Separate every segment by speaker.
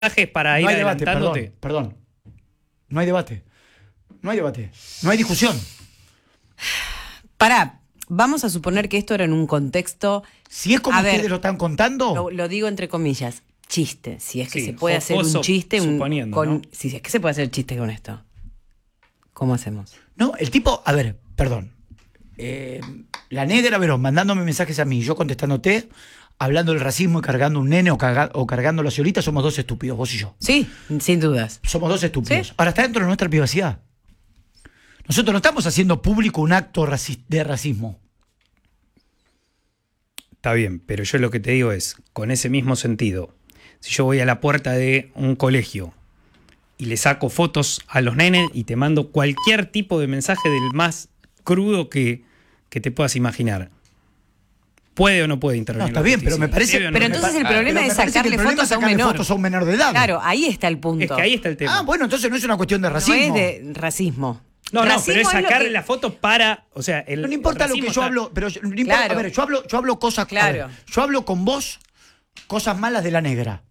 Speaker 1: para ir adelantándote.
Speaker 2: Perdón. No hay debate. No hay debate. No hay discusión.
Speaker 3: Pará, vamos a suponer que esto era en un contexto...
Speaker 2: Si es como ustedes lo están contando...
Speaker 3: Lo digo entre comillas, chiste. Si es que
Speaker 1: Sí,
Speaker 3: se puede hacer un chiste...
Speaker 1: suponiendo, ¿no?
Speaker 3: Si es que se puede hacer chiste con esto. ¿Cómo hacemos?
Speaker 2: No, el tipo... A ver, perdón. La negra, Verón, mandándome mensajes a mí, yo contestándote, hablando del racismo y cargando un nene o cargando la ciolita, somos dos estúpidos, vos y yo.
Speaker 3: Sí, sin dudas.
Speaker 2: Somos dos estúpidos.
Speaker 3: ¿Sí?
Speaker 2: Ahora está dentro de nuestra privacidad. Nosotros no estamos haciendo público un acto de racismo.
Speaker 1: Está bien, pero yo lo que te digo es, con ese mismo sentido, si yo voy a la puerta de un colegio y le saco fotos a los nenes y te mando cualquier tipo de mensaje del más crudo que te puedas imaginar, ¿puede o no puede intervenir?
Speaker 2: No, está bien, pero me parece...
Speaker 3: Pero entonces el problema es sacarle fotos a un menor
Speaker 2: de edad.
Speaker 3: Claro, ahí está el punto.
Speaker 1: Es que ahí está el tema.
Speaker 2: Ah, bueno, entonces no es una cuestión de racismo.
Speaker 3: No es de racismo.
Speaker 1: No,
Speaker 3: Racismo
Speaker 1: pero es sacarle
Speaker 3: lo que...
Speaker 1: la foto para... O sea,
Speaker 2: No importa lo que yo hablo, pero no importa,
Speaker 3: Claro.
Speaker 2: a ver, yo hablo cosas...
Speaker 3: Claro.
Speaker 2: A ver, yo hablo con vos cosas malas de la negra.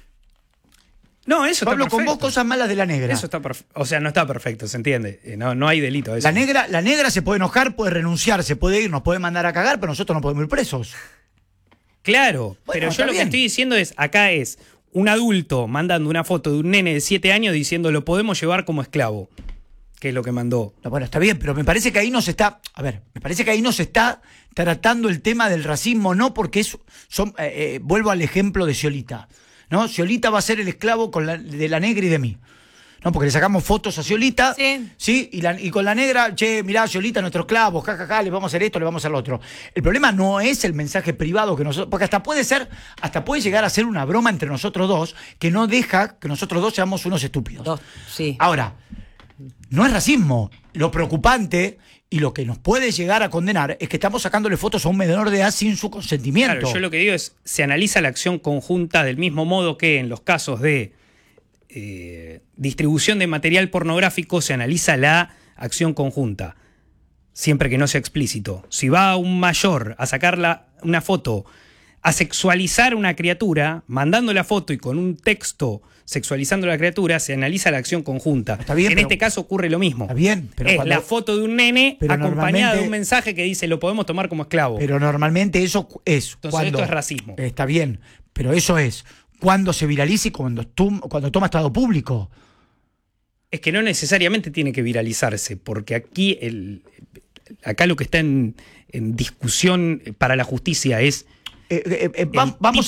Speaker 1: No, eso
Speaker 2: Yo
Speaker 1: está
Speaker 2: hablo
Speaker 1: perfecto.
Speaker 2: con vos cosas malas de la negra.
Speaker 1: Eso está perfecto. O sea, no está perfecto, ¿se entiende? No hay delito. Eso.
Speaker 2: La negra se puede enojar, puede renunciar, se puede ir, nos puede mandar a cagar, pero nosotros no podemos ir presos.
Speaker 1: Claro,
Speaker 2: Bueno,
Speaker 1: pero
Speaker 2: está
Speaker 1: yo lo
Speaker 2: bien.
Speaker 1: que estoy diciendo es, acá es un adulto mandando una foto de un nene de 7 años diciendo lo podemos llevar como esclavo, que es lo que mandó.
Speaker 2: No, bueno, está bien, pero me parece que ahí no se está... A ver, me parece que ahí no se está tratando el tema del racismo, no porque vuelvo al ejemplo de Sciolita, ¿no? Sciolita va a ser el esclavo de la negra y de mí. No, porque le sacamos fotos a Sciolita,
Speaker 3: sí,
Speaker 2: y con la negra, che, mirá, Sciolita, nuestro esclavo, jajaja, le vamos a hacer esto, le vamos a hacer lo otro. El problema no es el mensaje privado que nosotros, porque hasta puede llegar a ser una broma entre nosotros dos que no deja que nosotros dos seamos unos estúpidos.
Speaker 3: Sí.
Speaker 2: Ahora, no es racismo. Lo preocupante y lo que nos puede llegar a condenar es que estamos sacándole fotos a un menor de edad sin su consentimiento.
Speaker 1: Claro, yo lo que digo es, se analiza la acción conjunta del mismo modo que en los casos de distribución de material pornográfico se analiza la acción conjunta, siempre que no sea explícito. Si va un mayor a sacar una foto, a sexualizar a una criatura, mandando la foto y con un texto sexualizando a la criatura, se analiza la acción conjunta.
Speaker 2: Está bien,
Speaker 1: en este caso ocurre lo mismo.
Speaker 2: Está bien, pero
Speaker 1: es la foto de un nene acompañada de un mensaje que dice lo podemos tomar como esclavo.
Speaker 2: Pero normalmente eso es
Speaker 1: Entonces
Speaker 2: cuando...
Speaker 1: esto es racismo.
Speaker 2: Está bien, pero eso es cuando se viraliza y cuando toma estado público.
Speaker 1: Es que no necesariamente tiene que viralizarse, porque aquí acá lo que está en discusión para la justicia es vamos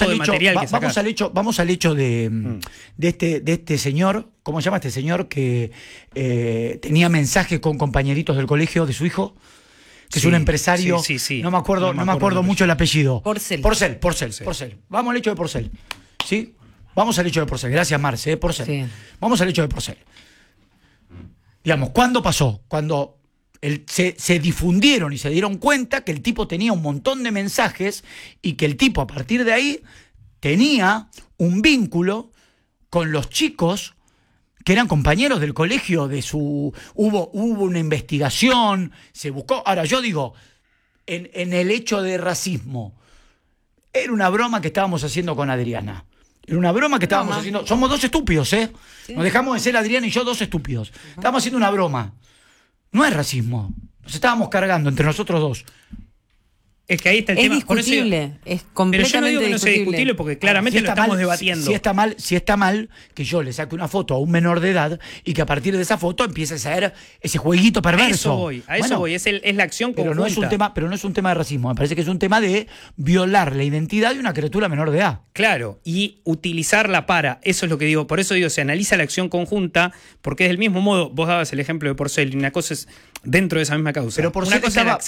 Speaker 2: al hecho de este señor. ¿Cómo se llama este señor que tenía mensajes con compañeritos del colegio de su hijo? Que es un empresario.
Speaker 1: Sí.
Speaker 2: No me acuerdo mucho el apellido.
Speaker 3: Porcel.
Speaker 2: Porcel. Vamos al hecho de Porcel. ¿Sí? Vamos al hecho de Porcel. Gracias, Marce, Porcel.
Speaker 3: Sí.
Speaker 2: Vamos al hecho de Porcel. Digamos, ¿cuándo pasó? Cuando se difundieron y se dieron cuenta que el tipo tenía un montón de mensajes y que el tipo a partir de ahí tenía un vínculo con los chicos que eran compañeros del colegio de su... Hubo una investigación, se buscó... Ahora, yo digo, en el hecho de racismo, era una broma que estábamos haciendo con Adriana. Era una broma que estábamos haciendo... Somos dos estúpidos, ¿eh? Sí. Nos dejamos de ser Adriana y yo dos estúpidos. Estábamos haciendo una broma. No es racismo. Nos estábamos cargando entre nosotros dos.
Speaker 1: Es que ahí está el tema.
Speaker 3: Discutible, es completamente
Speaker 1: pero yo no digo que no sea discutible porque claramente lo estamos debatiendo.
Speaker 2: Si está mal que yo le saque una foto a un menor de edad y que a partir de esa foto empiece a hacer ese jueguito perverso.
Speaker 1: A eso voy. Es la acción conjunta.
Speaker 2: Pero no es un tema de racismo. Me parece que es un tema de violar la identidad de una criatura menor de edad.
Speaker 1: Claro, y utilizarla para, eso es lo que digo, por eso digo, se analiza la acción conjunta, porque es del mismo modo, vos dabas el ejemplo de Porcel, y una cosa es dentro de esa misma causa.
Speaker 2: Pero Porcel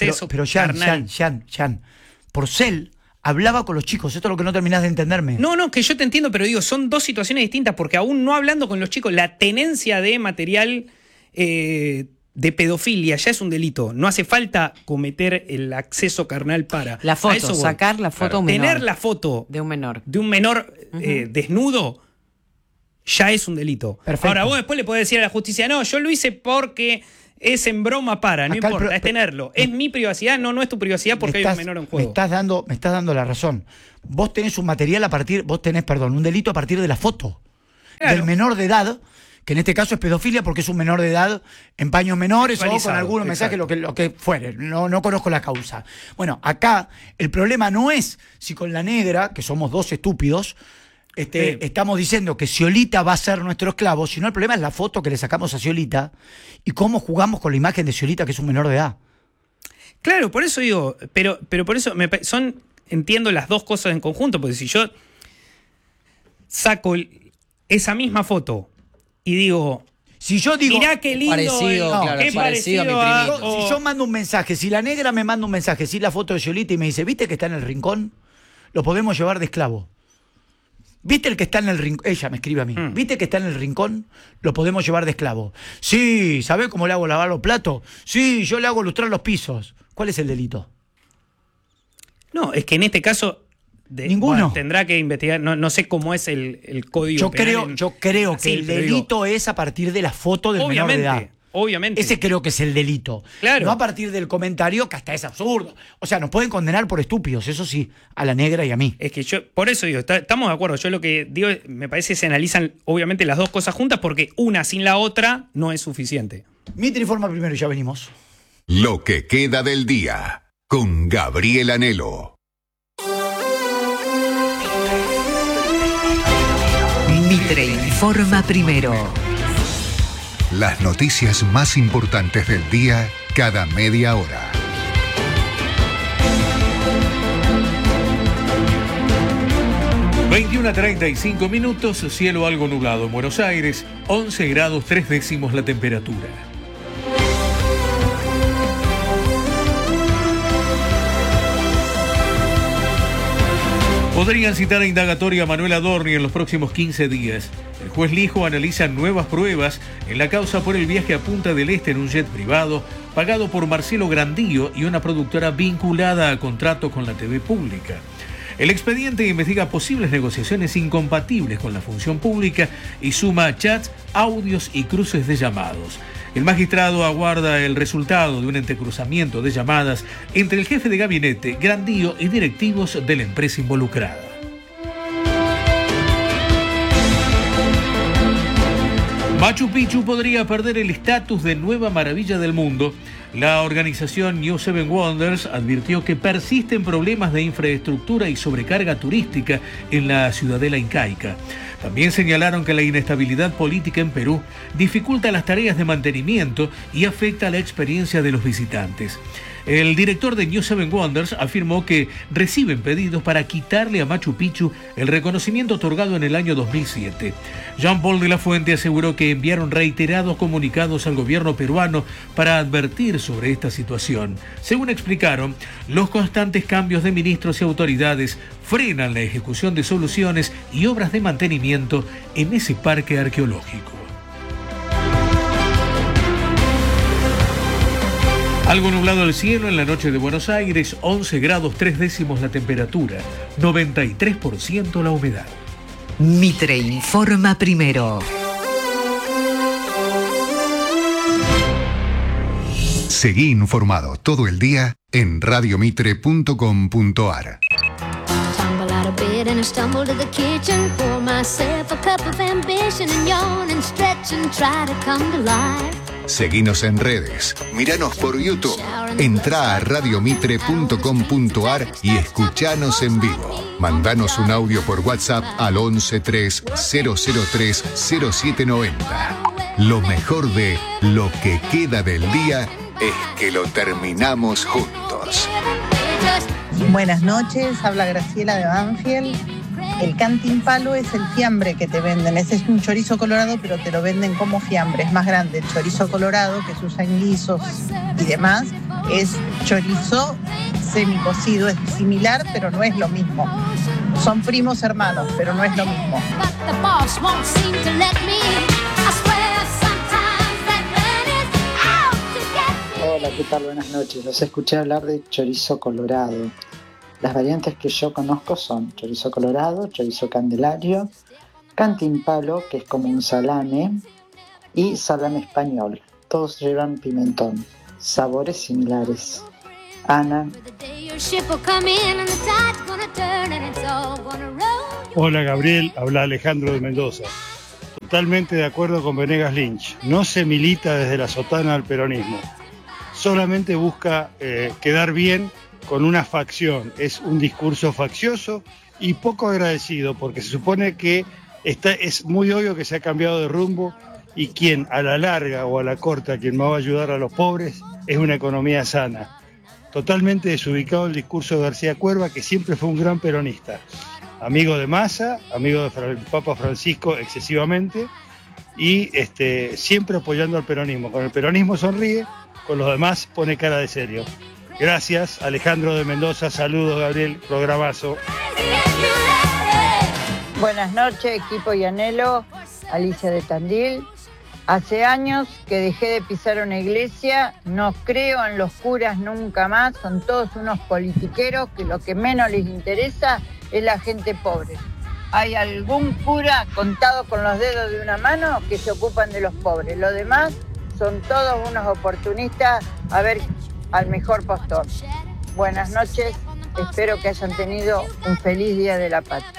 Speaker 2: Jan, Porcel hablaba con los chicos, esto es lo que no terminás de entenderme.
Speaker 1: No, que yo te entiendo, pero digo, son dos situaciones distintas, porque aún no hablando con los chicos, la tenencia de material de pedofilia ya es un delito. No hace falta cometer el acceso carnal para...
Speaker 3: La foto, sacar la foto a un menor.
Speaker 1: Tener la foto
Speaker 3: de un menor
Speaker 1: desnudo ya es un delito.
Speaker 2: Perfecto.
Speaker 1: Ahora vos después le podés decir a la justicia, no, yo lo hice porque... Es en broma no importa, es tenerlo. Es mi privacidad, no es tu privacidad porque hay un menor en juego.
Speaker 2: Me estás dando la razón. Vos tenés un material un delito a partir de la foto. del menor de edad, que en este caso es pedofilia porque es un menor de edad en paños menores o con algunos mensajes, lo que fuere. No conozco la causa. Bueno, acá el problema no es si con la negra, que somos dos estúpidos, estamos diciendo que Sciolita va a ser nuestro esclavo, sino el problema es la foto que le sacamos a Sciolita y cómo jugamos con la imagen de Sciolita, que es un menor de edad.
Speaker 1: Claro, por eso digo, pero por eso entiendo las dos cosas en conjunto, porque si yo saco esa misma foto y digo,
Speaker 2: si yo digo,
Speaker 1: mirá qué lindo, qué parecido a mi primito.
Speaker 2: Si yo mando un mensaje, si la negra me manda un mensaje, si la foto de Sciolita y me dice, ¿viste que está en el rincón? Lo podemos llevar de esclavo. ¿Viste el que está en el rincón? Ella me escribe a mí. ¿Viste que está en el rincón? Lo podemos llevar de esclavo. Sí, ¿sabés cómo le hago lavar los platos? Sí, yo le hago lustrar los pisos. ¿Cuál es el delito?
Speaker 1: No, es que en este caso
Speaker 2: ninguno.
Speaker 1: Tendrá que investigar. No sé cómo es el código penal.
Speaker 2: Yo creo que el delito es a partir de la foto del menor de edad.
Speaker 1: Obviamente.
Speaker 2: Ese creo que es el delito.
Speaker 1: Claro.
Speaker 2: No a partir del comentario, que hasta es absurdo. O sea, nos pueden condenar por estúpidos, eso sí, a la negra y a mí.
Speaker 1: Es que yo, por eso digo, estamos de acuerdo. Yo lo que digo, me parece que se analizan obviamente las dos cosas juntas porque una sin la otra no es suficiente.
Speaker 2: Mitre informa primero y ya venimos.
Speaker 4: Lo que queda del día, con Gabriel Anhelo.
Speaker 5: Mitre informa primero.
Speaker 4: Las noticias más importantes del día, cada media hora.
Speaker 6: (21:35), cielo algo nublado en Buenos Aires, 11 grados 3 décimos la temperatura. Podrían citar a indagatoria a Manuel Adorni en los próximos 15 días. El juez Lijo analiza nuevas pruebas en la causa por el viaje a Punta del Este en un jet privado pagado por Marcelo Grandío y una productora vinculada a contrato con la TV pública. El expediente investiga posibles negociaciones incompatibles con la función pública y suma chats, audios y cruces de llamados. El magistrado aguarda el resultado de un entrecruzamiento de llamadas entre el jefe de gabinete, Grandío, y directivos de la empresa involucrada. Machu Picchu podría perder el estatus de nueva maravilla del mundo. La organización New Seven Wonders advirtió que persisten problemas de infraestructura y sobrecarga turística en la ciudadela incaica. También señalaron que la inestabilidad política en Perú dificulta las tareas de mantenimiento y afecta la experiencia de los visitantes. El director de New Seven Wonders afirmó que reciben pedidos para quitarle a Machu Picchu el reconocimiento otorgado en el año 2007. Jean-Paul de la Fuente aseguró que enviaron reiterados comunicados al gobierno peruano para advertir sobre esta situación. Según explicaron, los constantes cambios de ministros y autoridades frenan la ejecución de soluciones y obras de mantenimiento en ese parque arqueológico. Algo nublado el cielo en la noche de Buenos Aires, 11 grados 3 décimos la temperatura, 93% la humedad.
Speaker 5: Mitre informa primero.
Speaker 4: Seguí informado todo el día en radiomitre.com.ar.
Speaker 7: And I stumble to the kitchen, pour myself a cup of ambition and yawn and stretch and try to come to life.
Speaker 4: Seguinos en redes, míranos por YouTube, entra a radiomitre.com.ar y escuchanos en vivo. Mandanos un audio por WhatsApp al 11 003 0790. Lo mejor de Lo que queda del día es que lo terminamos juntos.
Speaker 8: Buenas noches, habla Graciela de Banfield. El cantimpalo es el fiambre que te venden. Ese es un chorizo colorado, pero te lo venden como fiambre. Es más grande. El chorizo colorado que se usa en guisos y demás es chorizo semicocido. Es similar, pero no es lo mismo. Son primos hermanos, pero no es lo mismo.
Speaker 9: Hola, ¿qué tal? Buenas noches. Los escuché hablar de chorizo colorado. Las variantes que yo conozco son chorizo colorado, chorizo candelario, cantimpalo, que es como un salame, y salame español. Todos llevan pimentón. Sabores similares. Ana.
Speaker 10: Hola Gabriel, habla Alejandro de Mendoza. Totalmente de acuerdo con Venegas Lynch. No se milita desde la sotana al peronismo. Solamente busca quedar bien con una facción. Es un discurso faccioso y poco agradecido, porque se supone que es muy obvio que se ha cambiado de rumbo y quien a la larga o a la corta, quien más va a ayudar a los pobres, es una economía sana. Totalmente desubicado el discurso de García Cuerva, que siempre fue un gran peronista. Amigo de Massa, amigo del Papa Francisco excesivamente, y siempre apoyando al peronismo. Con el peronismo sonríe, con los demás pone cara de serio. Gracias, Alejandro de Mendoza. Saludos, Gabriel, programazo.
Speaker 11: Buenas noches, equipo Yanelo, Alicia de Tandil. Hace años que dejé de pisar una iglesia, no creo en los curas nunca más, son todos unos politiqueros que lo que menos les interesa es la gente pobre. Hay algún cura contado con los dedos de una mano que se ocupan de los pobres, los demás son todos unos oportunistas a ver al mejor postor. Buenas noches, espero que hayan tenido un feliz Día de la Patria.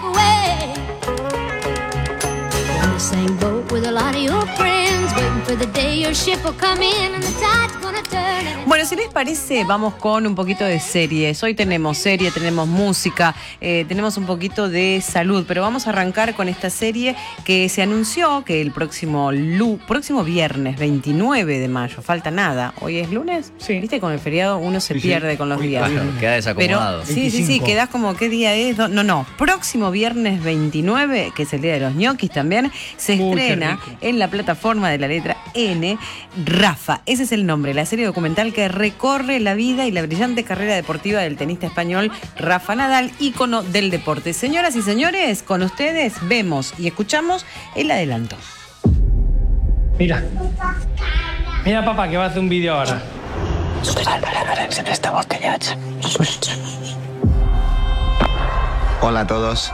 Speaker 3: Bueno, si les parece, vamos con un poquito de series. Hoy tenemos serie, tenemos música, tenemos un poquito de salud, pero vamos a arrancar con esta serie que se anunció que el próximo viernes 29 de mayo, falta nada. ¿Hoy es lunes? Sí. ¿Viste? Con el feriado uno se pierde con los días.
Speaker 12: Claro, queda desacomodado.
Speaker 3: Pero, sí, quedás como, ¿qué día es? No, próximo viernes 29, que es el día de los ñoquis también, se estrena en la plataforma de la letra N, Rafa. Ese es el nombre, la serie documental que recorre la vida y la brillante carrera deportiva del tenista español Rafa Nadal, ícono del deporte. Señoras y señores, con ustedes vemos y escuchamos el adelanto.
Speaker 13: Mira papá, que va a hacer un vídeo ahora.
Speaker 14: Hola a todos.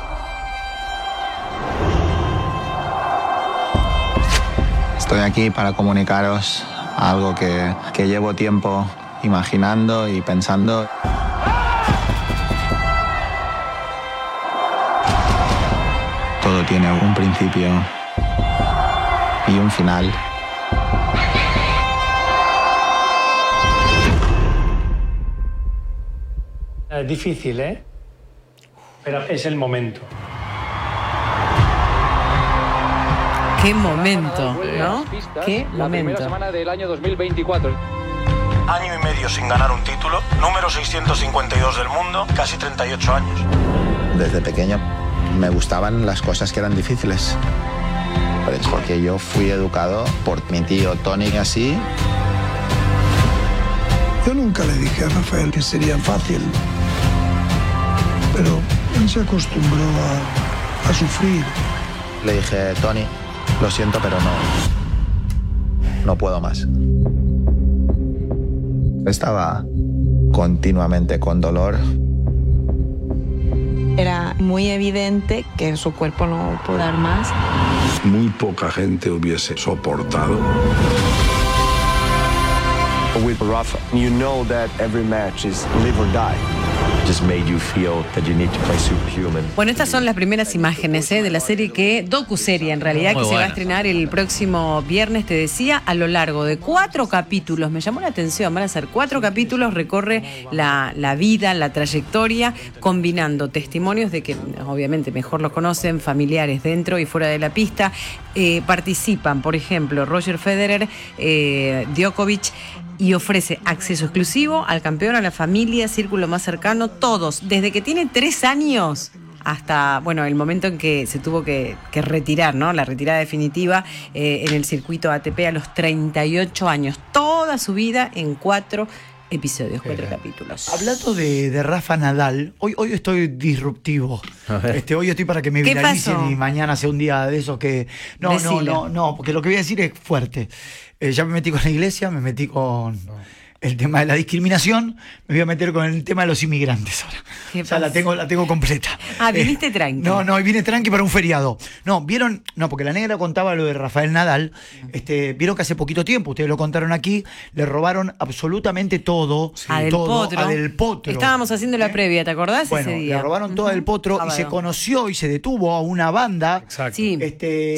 Speaker 14: Estoy aquí para comunicaros algo que llevo tiempo imaginando y pensando. Todo tiene un principio y un final.
Speaker 13: Es difícil, ¿eh? Pero es el momento.
Speaker 3: Qué momento, ¿no? Qué momento.
Speaker 15: La primera semana del año 2024.
Speaker 16: Año y medio sin ganar un título, número 652 del mundo, casi 38 años.
Speaker 14: Desde pequeño me gustaban las cosas que eran difíciles. Porque yo fui educado por mi tío Tony así.
Speaker 17: Yo nunca le dije a Rafael que sería fácil. Pero él se acostumbró a sufrir.
Speaker 14: Le dije, Tony, lo siento, pero no puedo más. Estaba continuamente con dolor.
Speaker 18: Era muy evidente que su cuerpo no pudo dar más.
Speaker 17: Muy poca gente hubiese soportado.
Speaker 19: With Rafa, you know that every match is live or die. Just made you feel that you need to play superhuman.
Speaker 3: Bueno, estas son las primeras imágenes de la serie docuserie en realidad, que se va a estrenar el próximo viernes, te decía, a lo largo de 4 capítulos. Me llamó la atención, van a ser 4 capítulos, recorre la vida, la trayectoria, combinando testimonios de que obviamente mejor los conocen, familiares dentro y fuera de la pista. Participan, por ejemplo, Roger Federer, Djokovic, y ofrece acceso exclusivo al campeón, a la familia, círculo más cercano, todos, desde que tiene 3 años hasta, bueno, el momento en que se tuvo que retirar, ¿no? La retirada definitiva en el circuito ATP a los 38 años. Toda su vida en 4 episodios, 4 capítulos.
Speaker 2: Hablando de Rafa Nadal, hoy estoy disruptivo. Hoy estoy para que me viralicen y mañana sea un día de esos que... No, porque lo que voy a decir es fuerte. Ya me metí con la iglesia, me metí con el tema de la discriminación, me voy a meter con el tema de los inmigrantes ahora. O sea, la tengo completa.
Speaker 3: Ah, viniste tranqui.
Speaker 2: No, vine tranqui para un feriado. No, ¿vieron? No, porque la negra contaba lo de Rafael Nadal. Vieron que hace poquito tiempo, ustedes lo contaron aquí, le robaron absolutamente todo.
Speaker 3: Sí. A Del Potro. Estábamos haciendo la previa, ¿te acordás?
Speaker 2: Bueno,
Speaker 3: ese día?
Speaker 2: Le robaron todo a Del Potro y se conoció y se detuvo a una banda.
Speaker 3: Exacto. Sí.